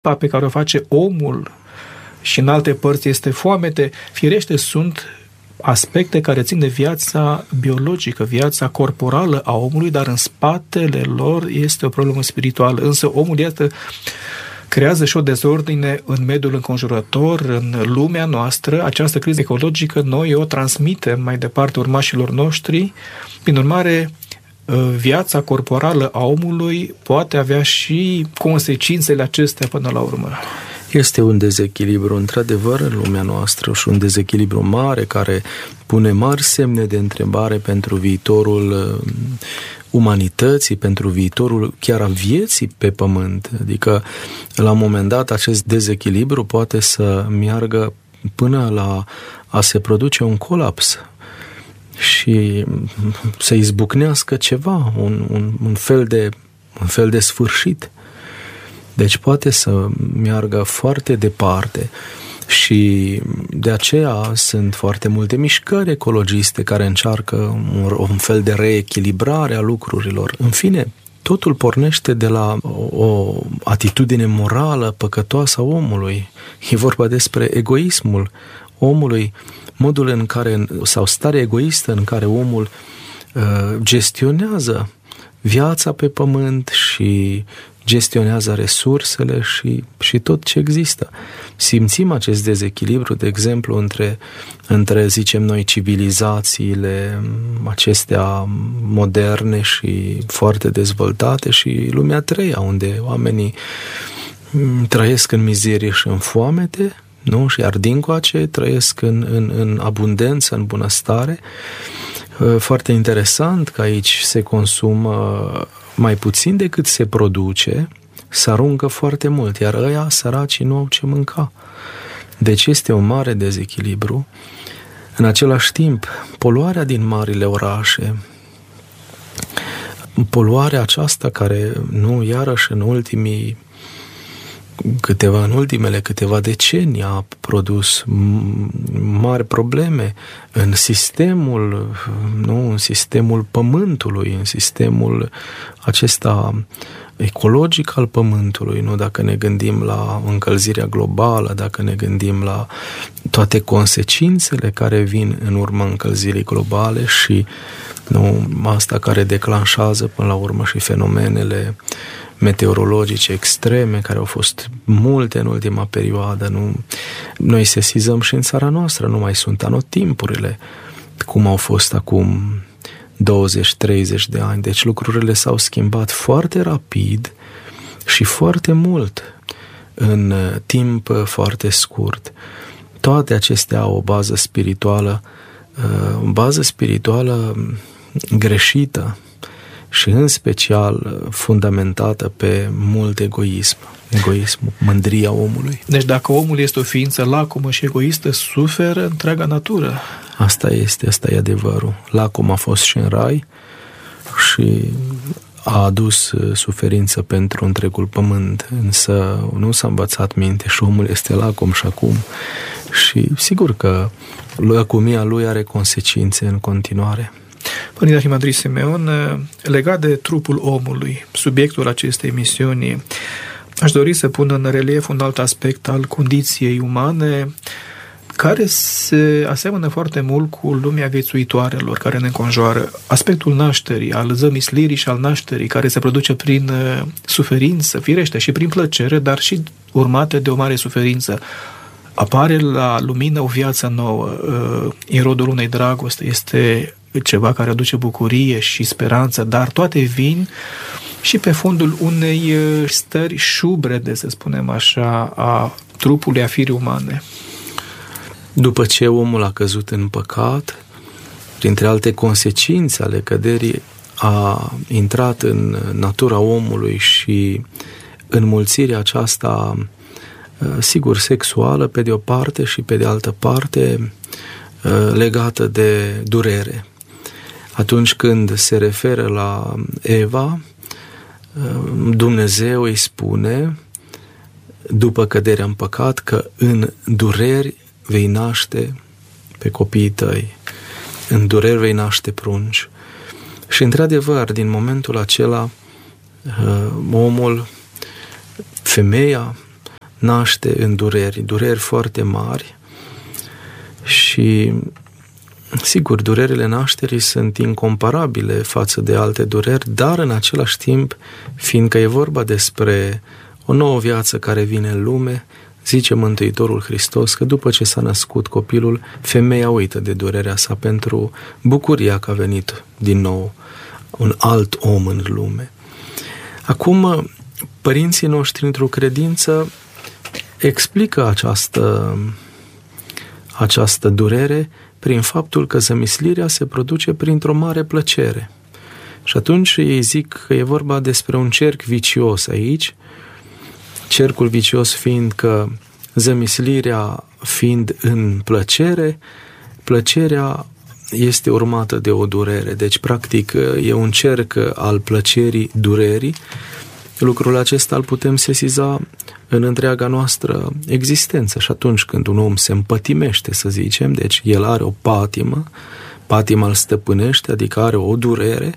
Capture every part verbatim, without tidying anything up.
pe care o face omul și în alte părți este foamete, firește sunt aspecte care țin de viața biologică, viața corporală a omului, dar în spatele lor este o problemă spirituală. Însă omul, iată, creează și o dezordine în mediul înconjurător, în lumea noastră. Această criză ecologică noi o transmitem mai departe urmașilor noștri. Prin urmare, viața corporală a omului poate avea și consecințele acestea până la urmă. Este un dezechilibru, într-adevăr, în lumea noastră și un dezechilibru mare care pune mari semne de întrebare pentru viitorul umanității, pentru viitorul chiar a vieții pe pământ. Adică, la un moment dat, acest dezechilibru poate să meargă până la a se produce un colaps și să izbucnească ceva, un, un, un, fel de, un fel de sfârșit. Deci poate să meargă foarte departe și de aceea sunt foarte multe mișcări ecologiste care încearcă un, un fel de reechilibrare a lucrurilor. În fine, totul pornește de la o, o atitudine morală păcătoasă a omului. E vorba despre egoismul omului, modul în care, sau starea egoistă în care omul uh, gestionează viața pe pământ și gestionează resursele și, și tot ce există. Simțim acest dezechilibru, de exemplu, între, între, zicem noi, civilizațiile acestea moderne și foarte dezvoltate și lumea a treia, unde oamenii trăiesc în mizerie și în foamete, nu? Și iar dincoace trăiesc în, în, în abundență, în bunăstare. Foarte interesant că aici se consumă mai puțin decât se produce, se aruncă foarte mult, iar ăia săracii nu au ce mânca. Deci este un mare dezechilibru. În același timp, poluarea din marile orașe, poluarea aceasta care, nu, iarăși în ultimii câteva, în ultimele câteva decenii a produs mari probleme în sistemul, nu, în sistemul pământului, în sistemul acesta ecologic al pământului, nu, dacă ne gândim la încălzirea globală, dacă ne gândim la toate consecințele care vin în urma încălzirii globale și, nu, asta care declanșează până la urmă și fenomenele meteorologice extreme, care au fost multe în ultima perioadă. Nu? Noi sesizăm și în țara noastră, nu mai sunt anotimpurile cum au fost acum douăzeci treizeci de ani. Deci lucrurile s-au schimbat foarte rapid și foarte mult în timp foarte scurt. Toate acestea au o bază spirituală, o bază spirituală greșită și în special fundamentată pe mult egoism. Egoismul, mândria omului. Deci dacă omul este o ființă lacomă și egoistă, suferă întreaga natură. Asta este, asta e adevărul. Lacom a fost și în rai și a adus suferință pentru întregul pământ, însă nu s-a învățat minte și omul este lacom și acum. Și sigur că lăcomia lui are consecințe în continuare. Părinte Arhimandrit Simeon, legat de trupul omului, subiectul acestei emisiuni, aș dori să pun în relief un alt aspect al condiției umane, care se aseamănă foarte mult cu lumea viețuitoarelor care ne înconjoară. Aspectul nașterii, al zămislirii și al nașterii, care se produce prin suferință, firește, și prin plăcere, dar și urmate de o mare suferință. Apare la lumină o viață nouă, irodul unei dragoste, este ceva care aduce bucurie și speranță, dar toate vin și pe fondul unei stări șubrede, să spunem așa, a trupului, a firii umane. După ce omul a căzut în păcat, printre alte consecințe ale căderii, a intrat în natura omului și înmulțirea aceasta, sigur, sexuală pe de o parte și pe de altă parte legată de durere. Atunci când se referă la Eva, Dumnezeu îi spune, după căderea în păcat, că în dureri vei naște pe copiii tăi, în dureri vei naște prunci. Și într-adevăr, din momentul acela, omul, femeia, naște în dureri, dureri foarte mari și, sigur, durerile nașterii sunt incomparabile față de alte dureri, dar în același timp, fiindcă e vorba despre o nouă viață care vine în lume, zice Mântuitorul Hristos că după ce s-a născut copilul, femeia uită de durerea sa pentru bucuria că a venit din nou un alt om în lume. Acum, părinții noștri într-o credință explică această, această durere prin faptul că zămislirea se produce printr-o mare plăcere. Și atunci ei zic că e vorba despre un cerc vicios aici, cercul vicios fiind că zămislirea fiind în plăcere, plăcerea este urmată de o durere. Deci, practic, e un cerc al plăcerii durerii. Lucrul acesta îl putem sesiza în întreaga noastră existență. Și atunci când un om se împătimește, să zicem, deci el are o patimă, patima îl stăpânește, adică are o durere,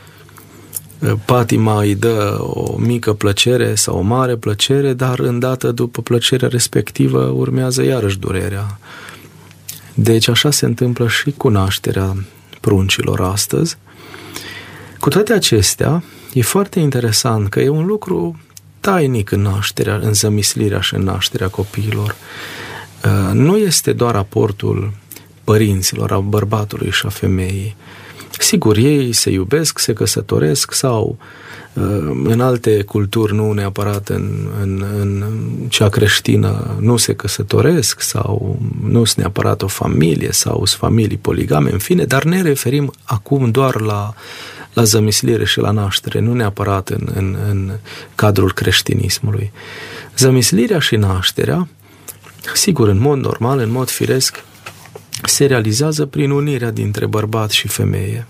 patima îi dă o mică plăcere sau o mare plăcere, dar îndată după plăcerea respectivă urmează iarăși durerea. Deci așa se întâmplă și cu nașterea pruncilor astăzi. Cu toate acestea, e foarte interesant că e un lucru tainic în nașterea, în zămislirea și în nașterea copiilor. Nu este doar aportul părinților, a bărbatului și a femeii. Sigur, ei se iubesc, se căsătoresc sau în alte culturi, nu neapărat în, în, în cea creștină, nu se căsătoresc sau nu sunt neapărat o familie sau sunt familii poligame, în fine, dar ne referim acum doar la, la zămislire și la naștere, nu neapărat în, în, în cadrul creștinismului. Zămislirea și nașterea, sigur, în mod normal, în mod firesc, se realizează prin unirea dintre bărbat și femeie.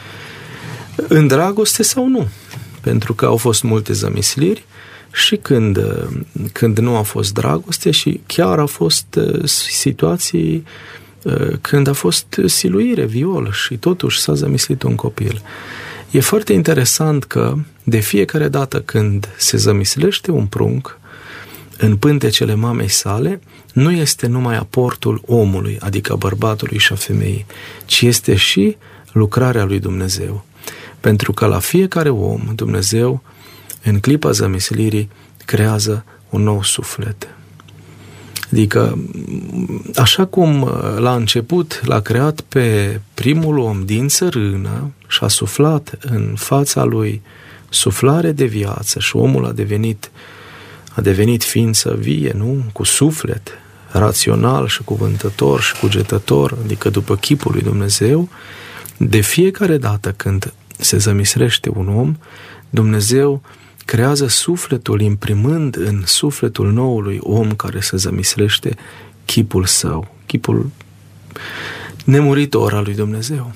În dragoste sau nu? Pentru că au fost multe zămisliri și când, când nu a fost dragoste și chiar au fost situații când a fost siluire, viol și totuși s-a zămislit un copil. E foarte interesant că de fiecare dată când se zămislește un prunc în pântecele mamei sale, nu este numai aportul omului, adică bărbatului și a femeii, ci este și lucrarea lui Dumnezeu. Pentru că la fiecare om, Dumnezeu, în clipa zămislirii, creează un nou suflet. Adică, așa cum la început l-a creat pe primul om din țărână și a suflat în fața lui suflare de viață și omul a devenit, a devenit ființă vie, nu? Cu suflet, rațional și cuvântător și cugetător, adică după chipul lui Dumnezeu, de fiecare dată când se zămisrește un om, Dumnezeu creează sufletul, imprimând în sufletul noului om care se zămislește chipul său, chipul nemuritor al lui Dumnezeu.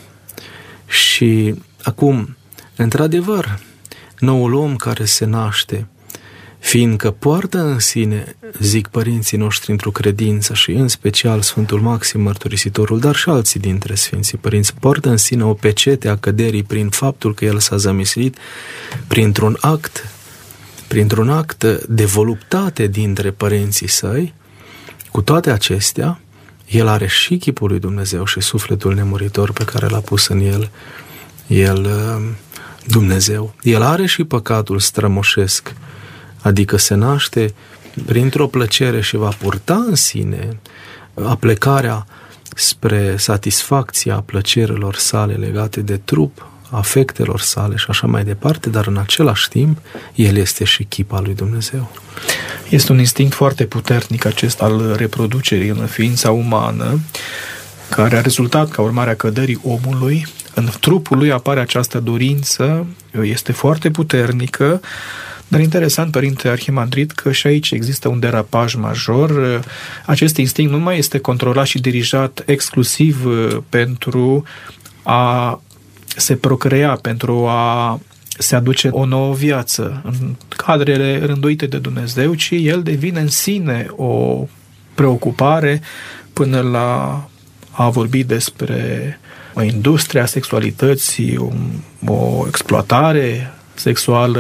Și acum, într-adevăr, noul om care se naște, fiindcă poartă în sine, zic părinții noștri într-o credință și în special Sfântul Maxim Mărturisitorul, dar și alții dintre Sfinții Părinți, poartă în sine o pecete a căderii prin faptul că el s-a zămislit printr-un act, printr-un act de voluptate dintre părinții săi. Cu toate acestea, el are și chipul lui Dumnezeu și sufletul nemuritor pe care l-a pus în el, el Dumnezeu. El are și păcatul strămoșesc, adică se naște printr-o plăcere și va purta în sine aplecarea spre satisfacția plăcerilor sale legate de trup, afectelor sale și așa mai departe, dar în același timp el este și chip al lui Dumnezeu. Este un instinct foarte puternic acesta al reproducerii în ființa umană, care a rezultat ca urmare a căderii omului. În trupul lui apare această dorință, este foarte puternică, dar interesant, Părinte Arhimandrit, că și aici există un derapaj major. Acest instinct nu mai este controlat și dirijat exclusiv pentru a se procrea, pentru a se aduce o nouă viață în cadrele rânduite de Dumnezeu, ci el devine în sine o preocupare până la a vorbi despre o industrie a sexualității, o, o exploatare sexuală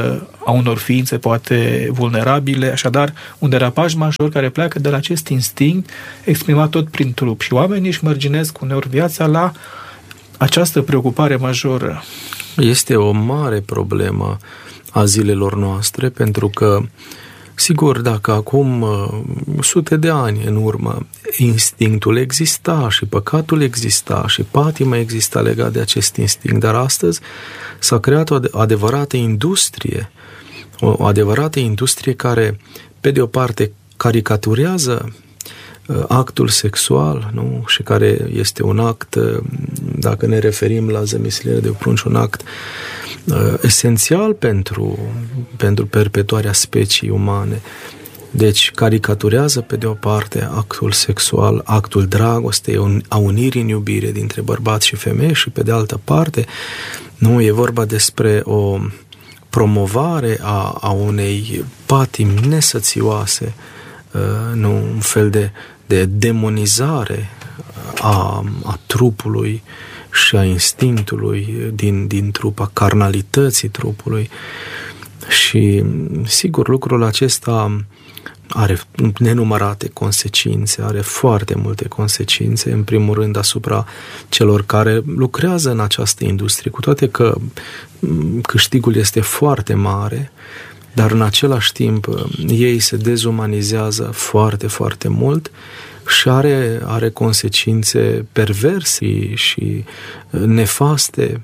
a unor ființe poate vulnerabile, așadar un derapaj major care pleacă de la acest instinct exprimat tot prin trup și oamenii își mărginesc uneori viața la această preocupare majoră. Este o mare problemă a zilelor noastre, pentru că sigur, dacă acum sute de ani în urmă instinctul exista și păcatul exista și patima exista legat de acest instinct, dar astăzi s-a creat o adevărată industrie, o adevărată industrie care, pe de o parte, caricaturează actul sexual, nu? Și care este un act, dacă ne referim la zămislire de prunci, un act uh, esențial pentru, pentru perpetuarea speciei umane. Deci caricaturează pe de o parte actul sexual, actul dragostei, a unirii în iubire dintre bărbați și femei, și pe de altă parte nu e vorba despre o promovare a, a unei patimi nesățioase, uh, nu un fel de de demonizare a, a trupului și a instinctului din, din trup, a carnalității trupului. Și, sigur, lucrul acesta are nenumărate consecințe, are foarte multe consecințe, în primul rând asupra celor care lucrează în această industrie, cu toate că câștigul este foarte mare, dar în același timp ei se dezumanizează foarte, foarte mult și are, are consecințe perverse și nefaste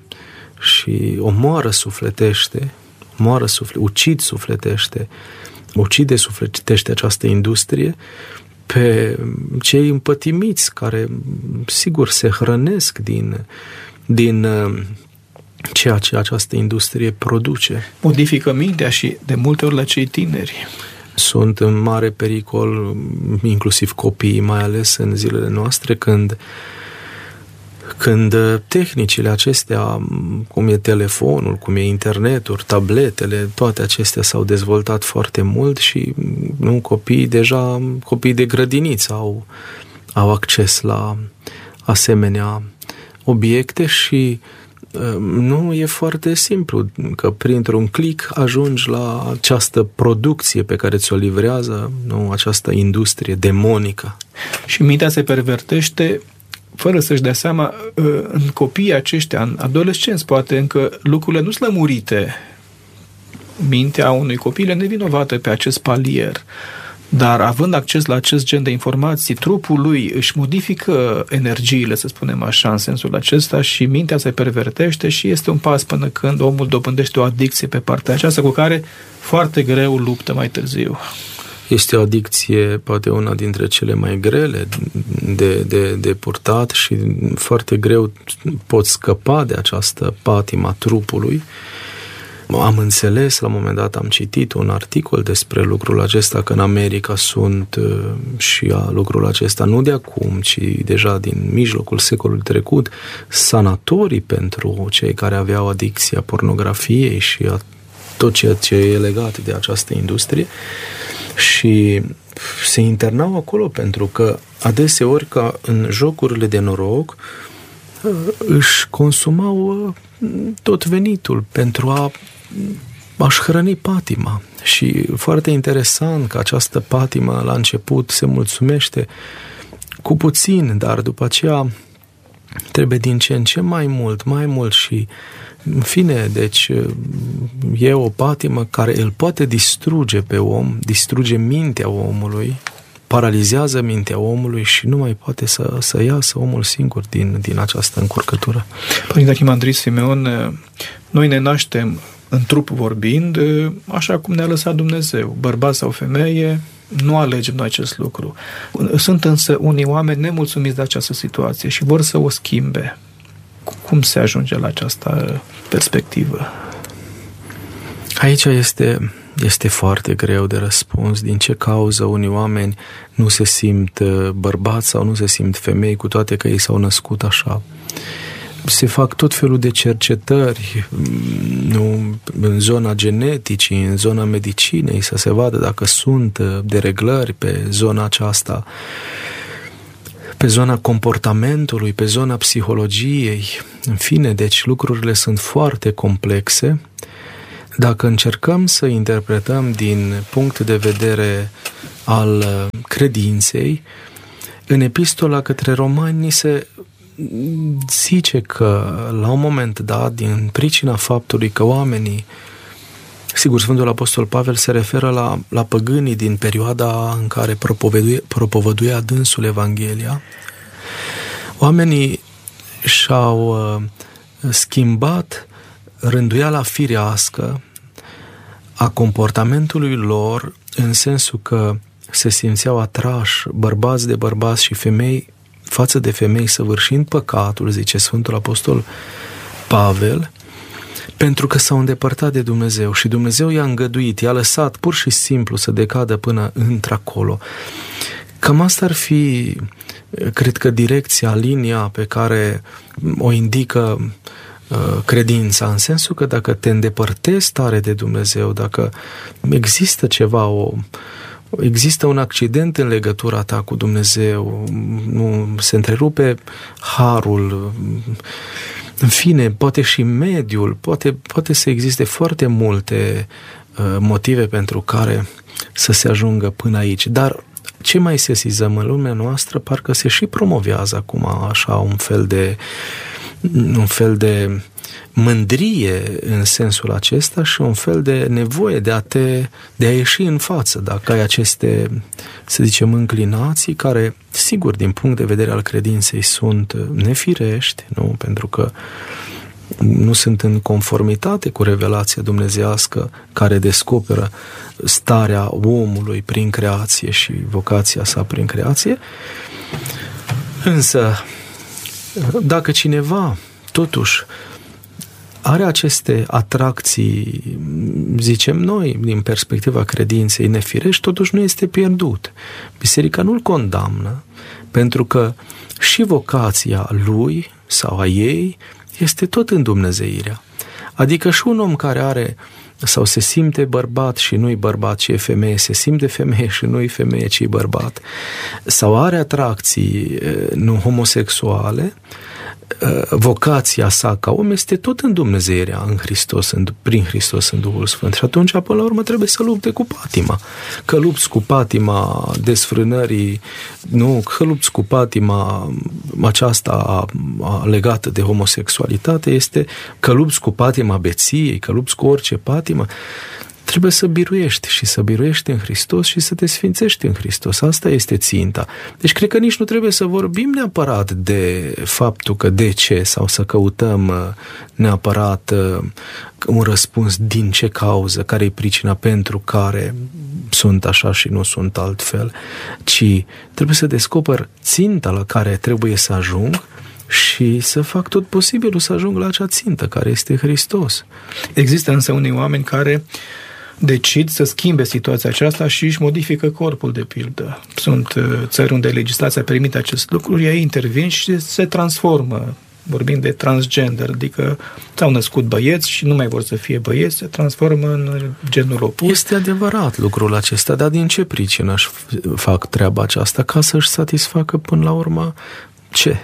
și omoară sufletește, omoară suflet, ucid sufletește, ucide sufletește această industrie pe cei împătimiți care, sigur, se hrănesc din, din ceea ce această industrie produce. Modifică mintea și de multe ori la cei tineri. Sunt în mare pericol, inclusiv copiii, mai ales în zilele noastre, când, când tehnicile acestea, cum e telefonul, cum e internetul, tabletele, toate acestea s-au dezvoltat foarte mult și nu, copiii deja, copiii de grădiniță au, au acces la asemenea obiecte și nu e foarte simplu, că printr-un click ajungi la această producție pe care ți-o livrează, nu, această industrie demonică. Și mintea se pervertește fără să-și dea seama. În copiii aceștia, în adolescenți, poate încă lucrurile nu sunt lămurite. Mintea unui copil e nevinovată pe acest palier. Dar având acces la acest gen de informații, trupul lui își modifică energiile, să spunem așa, în sensul acesta, și mintea se pervertește și este un pas până când omul dobândește o adicție pe partea aceasta, cu care foarte greu luptă mai târziu. Este o adicție, poate una dintre cele mai grele de, de, de purtat și foarte greu poți scăpa de această patimă a trupului. Am înțeles, la un moment dat am citit un articol despre lucrul acesta, că în America sunt și a lucrul acesta nu de acum, ci deja din mijlocul secolului trecut, sanatorii pentru cei care aveau adicția pornografiei și a tot ceea ce e legat de această industrie, și se internau acolo pentru că adeseori, ca în jocurile de noroc, își consumau tot venitul pentru a aș hrăni patima. Și foarte interesant că această patimă la început se mulțumește cu puțin, dar după aceea trebuie din ce în ce mai mult, mai mult și în fine, deci e o patimă care îl poate distruge pe om, distruge mintea omului, paralizează mintea omului și nu mai poate să, să iasă omul singur din, din această încurcătură. Părinte Arhimandrit Simeon, noi ne naștem în trup vorbind, așa cum ne-a lăsat Dumnezeu, bărbat sau femeie, nu alegem noi acest lucru. Sunt însă unii oameni nemulțumiți de această situație și vor să o schimbe. Cum se ajunge la această perspectivă? Aici este, este foarte greu de răspuns. Din ce cauză unii oameni nu se simt bărbați sau nu se simt femei, cu toate că ei s-au născut așa. Se fac tot felul de cercetări, nu, în zona geneticii, în zona medicinei, să se vadă dacă sunt dereglări pe zona aceasta, pe zona comportamentului, pe zona psihologiei. În fine, deci lucrurile sunt foarte complexe, dacă încercăm să interpretăm din punct de vedere al credinței, în epistola către romani ni se zice că la un moment dat, din pricina faptului că oamenii, sigur, Sfântul Apostol Pavel se referă la, la păgânii din perioada în care propovăduia, propovăduia dânsul Evanghelia, oamenii și-au uh, schimbat rânduiala firească a comportamentului lor, în sensul că se simțeau atrași bărbați de bărbați și femei față de femei, săvârșind păcatul, zice Sfântul Apostol Pavel, pentru că s-au îndepărtat de Dumnezeu și Dumnezeu i-a îngăduit, i-a lăsat pur și simplu să decadă până într-acolo. Cam asta ar fi, cred că, direcția, linia pe care o indică credința, în sensul că dacă te îndepărtezi tare de Dumnezeu, dacă există ceva, o, există un accident în legătura ta cu Dumnezeu, nu se întrerupe harul, în fine, poate și mediul, poate, poate să existe foarte multe uh, motive pentru care să se ajungă până aici, dar ce mai sesizăm în lumea noastră, parcă se și promovează acum așa un fel de un fel de mândrie în sensul acesta și un fel de nevoie de a te, de a ieși în față, dacă ai aceste, să zicem, înclinații care, sigur, din punct de vedere al credinței sunt nefirești, nu? Pentru că nu sunt în conformitate cu revelația dumnezeiască care descoperă starea omului prin creație și vocația sa prin creație. Însă, dacă cineva, totuși, are aceste atracții, zicem noi, din perspectiva credinței nefirești, totuși nu este pierdut. Biserica nu-l condamnă, pentru că și vocația lui sau a ei este tot în Dumnezeirea. Adică și un om care are sau se simte bărbat și nu-i bărbat, ci e femeie, se simte femeie și nu-i femeie, ci e bărbat, sau are atracții nu homosexuale, vocația sa ca om este tot în Dumnezeirea, în Hristos, în, prin Hristos, în Duhul Sfânt. Și atunci, până la urmă, trebuie să lupte cu patima. Că lupți cu patima desfrânării, nu, că lupți cu patima aceasta legată de homosexualitate, este că lupți cu patima beției, că lupți cu orice patimă. Trebuie să biruiești și să biruiești în Hristos și să te sfințești în Hristos. Asta este ținta. Deci cred că nici nu trebuie să vorbim neapărat de faptul că de ce sau să căutăm neapărat un răspuns din ce cauză, care e pricina pentru care sunt așa și nu sunt altfel, ci trebuie să descoper ținta la care trebuie să ajung și să fac tot posibilul să ajung la acea țintă care este Hristos. Există însă unii oameni care decid să schimbe situația aceasta și își modifică corpul, de pildă. Sunt țări unde legislația permite acest lucru, ei intervin și se transformă. Vorbim de transgender, adică s-au născut băieți și nu mai vor să fie băieți, se transformă în genul opus. Este adevărat lucrul acesta, dar din ce pricină își fac treaba aceasta? Ca să-și satisfacă până la urmă ce?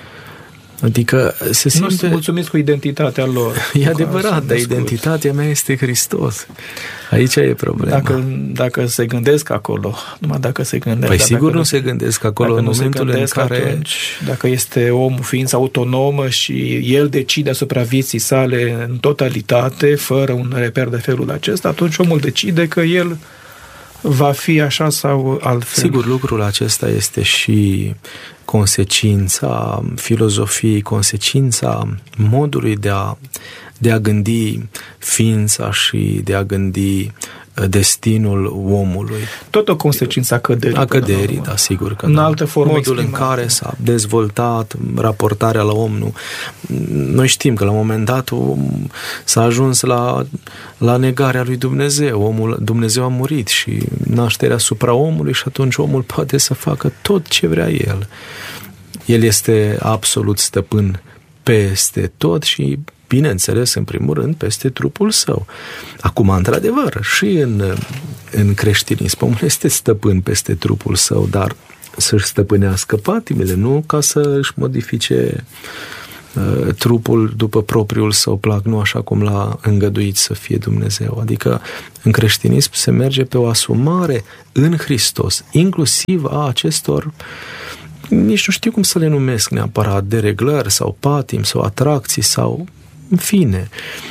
Adică se simte... Nu sunt mulțumiți cu identitatea lor. E adevărat, dar identitatea mea este Hristos. Aici e problema. Dacă, dacă se gândesc acolo, numai dacă se gândesc... Păi sigur nu se gândesc acolo în momentul în care... Atunci, dacă este om, ființă autonomă și el decide asupra vieții sale în totalitate, fără un reper de felul acesta, atunci omul decide că el va fi așa sau altfel. Sigur, lucrul acesta este și consecința filozofiei, consecința modului de a, de a gândi ființa și de a gândi destinul omului. Tot o consecință a căderii. A căderii, da, sigur că în da. altă formă modul exprimată. În care s-a dezvoltat raportarea la om. Nu. Noi știm că la un moment dat s-a ajuns la, la negarea lui Dumnezeu. Omul, Dumnezeu a murit și nașterea asupra omului și atunci omul poate să facă tot ce vrea el. El este absolut stăpân peste tot și, bineînțeles, în primul rând, peste trupul său. Acum, într-adevăr, și în, în creștinism, omul este stăpân peste trupul său, dar să-și stăpânească patimile, nu ca să își modifice trupul după propriul său plac, nu așa cum l-a îngăduit să fie Dumnezeu. Adică în creștinism se merge pe o asumare în Hristos, inclusiv a acestor, nici nu știu cum să le numesc neapărat, dereglări sau patim sau atracții sau în fine.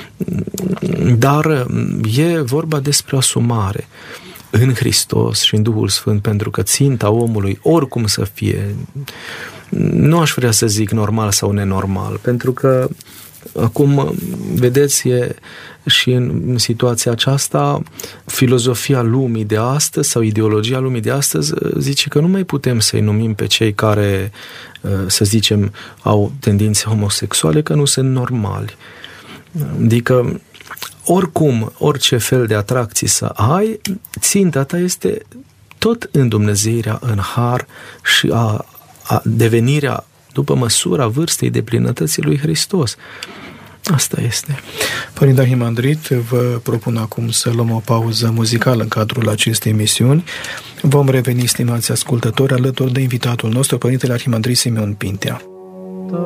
Dar e vorba despre asumare în Hristos și în Duhul Sfânt, pentru că ținta omului, oricum să fie, nu aș vrea să zic normal sau nenormal, pentru că acum, vedeți, e și în situația aceasta, filozofia lumii de astăzi sau ideologia lumii de astăzi zice că nu mai putem să-i numim pe cei care, să zicem, au tendințe homosexuale, că nu sunt normali. Adică, oricum, orice fel de atracții să ai, ținta ta este tot îndumnezeirea în har și a, a devenirea după măsura vârstei de plinătății lui Hristos. Asta este. Părinte Arhimandrit, vă propun acum să luăm o pauză muzicală în cadrul acestei emisiuni. Vom reveni, stimați ascultători, alături de invitatul nostru, Părintele Arhimandrit Simeon Pintea.